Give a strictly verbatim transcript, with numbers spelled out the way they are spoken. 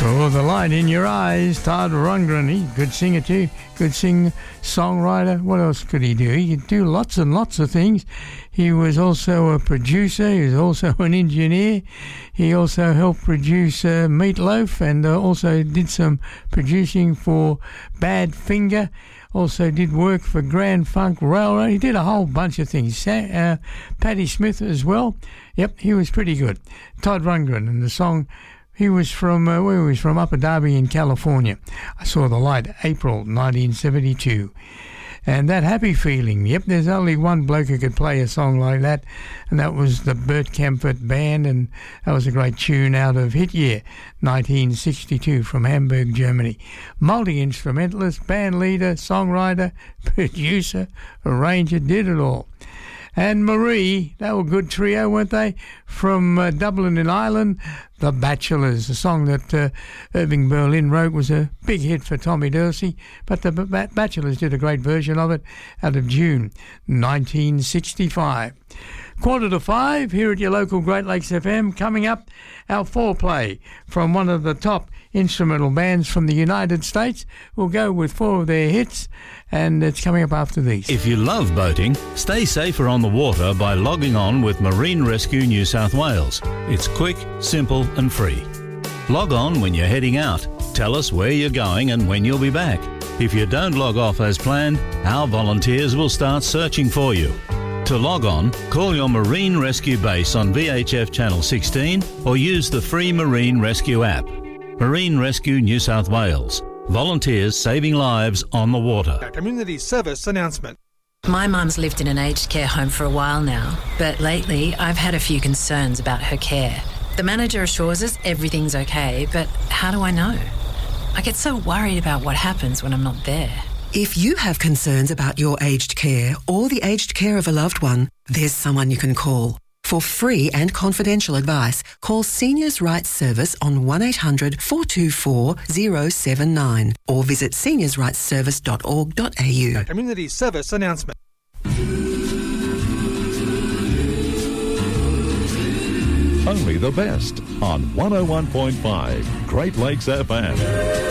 Saw the light in your eyes, Todd Rundgren. He good singer too, good sing songwriter. What else could he do? He could do lots and lots of things. He was also a producer. He was also an engineer. He also helped produce uh, Meatloaf, and uh, also did some producing for Badfinger. Also did work for Grand Funk Railroad. He did a whole bunch of things. Sa- uh, Patti Smith as well. Yep, he was pretty good. Todd Rundgren, and the song. He was from, uh, where he was from, Upper Darby in California. I Saw the Light, April nineteen seventy-two. And that Happy Feeling, yep, there's only one bloke who could play a song like that, and that was the Bert Kaempfert Band, and that was a great tune out of hit year, nineteen sixty-two, from Hamburg, Germany. Multi-instrumentalist, band leader, songwriter, producer, arranger, did it all. And Marie, they were a good trio, weren't they? From uh, Dublin in Ireland, The Bachelors, a song that uh, Irving Berlin wrote, was a big hit for Tommy Dorsey, but the B- Bachelors did a great version of it out of June nineteen sixty-five. Quarter to five here at your local Great Lakes F M. Coming up, our foreplay from one of the top instrumental bands from the United States. We'll go with four of their hits, and it's coming up after these. If you love boating, stay safer on the water by logging on with Marine Rescue New South Wales. It's quick, simple and free. Log on when you're heading out. Tell us where you're going and when you'll be back. If you don't log off as planned, our volunteers will start searching for you. To log on, call your Marine Rescue base on V H F Channel sixteen or use the free Marine Rescue app. Marine Rescue New South Wales. Volunteers saving lives on the water. A community service announcement. My mum's lived in an aged care home for a while now, but lately I've had a few concerns about her care. The manager assures us everything's okay, but how do I know? I get so worried about what happens when I'm not there. If you have concerns about your aged care or the aged care of a loved one, there's someone you can call. For free and confidential advice, call Seniors Rights Service on one eight hundred four two four zero seven nine or visit seniors rights service dot org dot a u. A community service announcement. Only the best on one oh one point five Great Lakes F M.